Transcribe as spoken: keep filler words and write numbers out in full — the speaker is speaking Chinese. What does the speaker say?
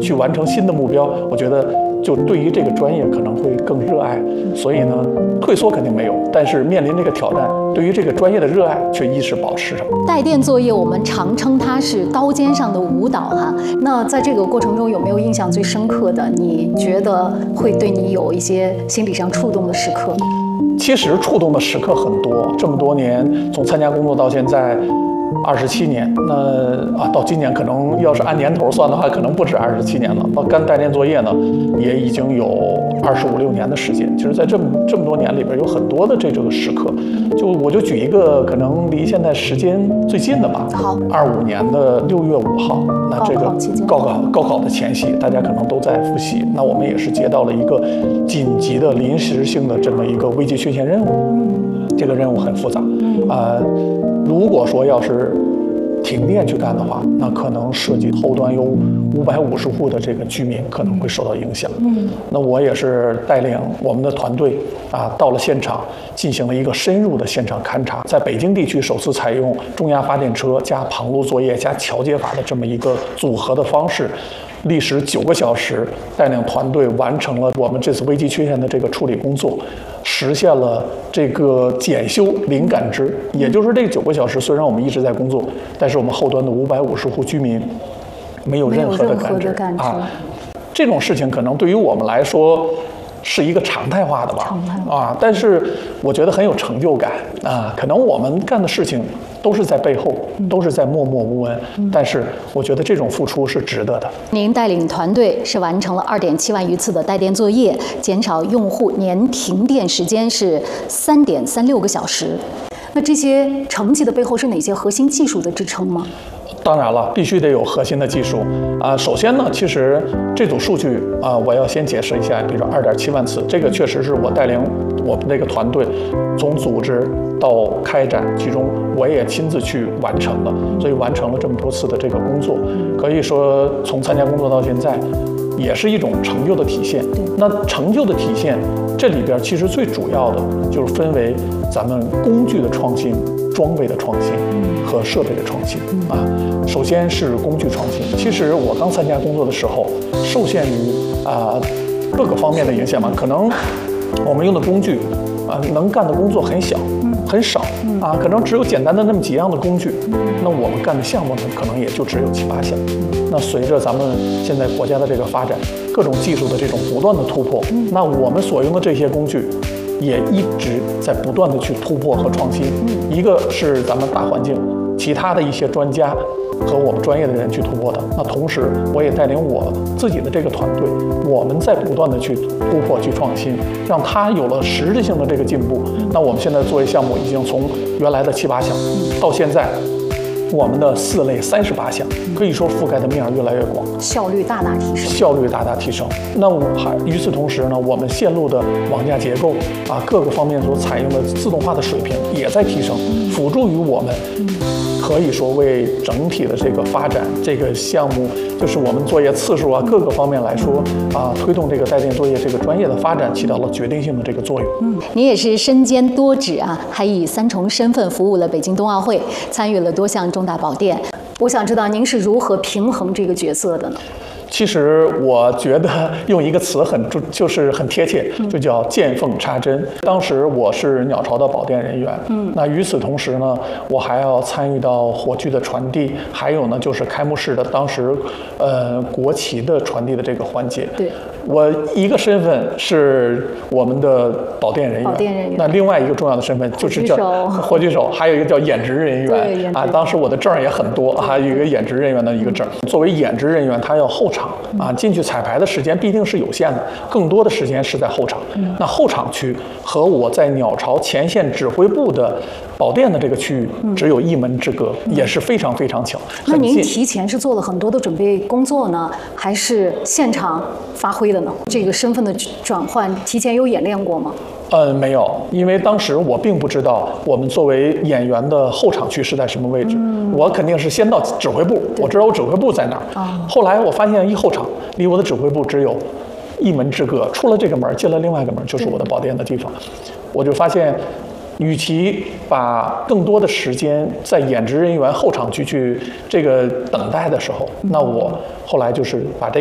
去完成新的目标，我觉得就对于这个专业可能会更热爱。所以呢，退缩肯定没有，但是面临这个挑战，对于这个专业的热爱却一直保持着。 带电作业我们常称它是刀尖上的舞蹈哈。那在这个过程中有没有印象最深刻的？你觉得会对你有一些心理上触动的时刻？ 其实触动的时刻很多，这么多年从参加工作到现在。二十七年，那啊，到今年可能要是按年头算的话，可能不止二十七年了。干带电作业呢，也已经有二十五六年的时间。其实，在这么这么多年里边，有很多的这种时刻。就我就举一个可能离现在时间最近的吧。 好， 二五年的六月五号，那这个高考高考的前夕，大家可能都在复习。那我们也是接到了一个紧急的临时性的这么一个危机缺陷任务。这个任务很复杂，啊、呃，如果说要是停电去干的话，那可能涉及后端有五百五十户的这个居民可能会受到影响。嗯，那我也是带领我们的团队啊，到了现场进行了一个深入的现场勘查，在北京地区首次采用中压发电车加旁路作业加桥接法的这么一个组合的方式。历时九个小时，带领团队完成了我们这次危机缺陷的这个处理工作，实现了这个检修零感知。也就是这九个小时，虽然我们一直在工作，但是我们后端的五百五十户居民没有任何的感知啊。这种事情可能对于我们来说是一个常态化的吧，啊，但是我觉得很有成就感啊。可能我们干的事情都是在背后，都是在默默无闻，但是我觉得这种付出是值得的。 您带领团队是完成了二点七万余次的带电作业，减少用户年停电时间是三点三六个小时。那这些成绩的背后是哪些核心技术的支撑吗？ 当然了，必须得有核心的技术啊。首先呢，其实这组数据啊，我要先解释一下。比如说二点七万次，这个确实是我带领我们这个团队从组织到开展，其中我也亲自去完成的，所以完成了这么多次的这个工作，可以说从参加工作到现在，也是一种成就的体现。那成就的体现，这里边其实最主要的就是分为咱们工具的创新、装备的创新和设备的创新啊。首先是工具创新。其实我刚参加工作的时候，受限于啊各个方面的影响嘛，可能我们用的工具啊能干的工作很小。很少啊，可能只有简单的那么几样的工具，那我们干的项目呢，可能也就只有七八项。那随着咱们现在国家的这个发展，各种技术的这种不断的突破，那我们所用的这些工具也一直在不断的去突破和创新。一个是咱们大环境，其他的一些专家和我们专业的人去突破的。那同时，我也带领我自己的这个团队，我们在不断的去突破、去创新，让它有了实质性的这个进步。那我们现在作业项目已经从原来的七八项，到现在我们的四类三十八项，可以说覆盖的面越来越广， 效率大大提升。 效率大大提升。那我还与此同时呢，我们线路的网架结构啊，各个方面所采用的自动化的水平也在提升，辅助于我们。可以说为整体的这个发展，这个项目就是我们作业次数啊，各个方面来说啊，推动这个带电作业这个专业的发展起到了决定性的这个作用。 嗯，您也是身兼多职啊，还以三重身份服务了北京冬奥会，参与了多项重大保电。我想知道您是如何平衡这个角色的呢？ 其实我觉得用一个词很就是很贴切，就叫见缝插针。当时我是鸟巢的保电人员，嗯，那与此同时呢，我还要参与到火炬的传递，还有呢就是开幕式的当时，呃，国旗的传递的这个环节。对，我一个身份是我们的保电人员，保电人员。那另外一个重要的身份就是叫火炬手，还有一个叫演职人员。啊，当时我的证也很多，还有一个演职人员的一个证。作为演职人员，他要后场。啊，进去彩排的时间必定是有限的，更多的时间是在后场。嗯、那后场区和我在鸟巢前线指挥部的保电的这个区域只有一门之隔，嗯、也是非常非常巧。 那您提前是做了很多的准备工作呢，还是现场发挥的呢？这个身份的转换提前有演练过吗？ 呃，没有，因为当时我并不知道我们作为演员的后场区是在什么位置。嗯、我肯定是先到指挥部，我知道我指挥部在哪儿。哦、后来我发现一后场离我的指挥部只有一门之隔，出了这个门，进了另外一个门就是我的保电的地方。我就发现，与其把更多的时间在演职人员后场区去这个等待的时候，嗯、那我后来就是把这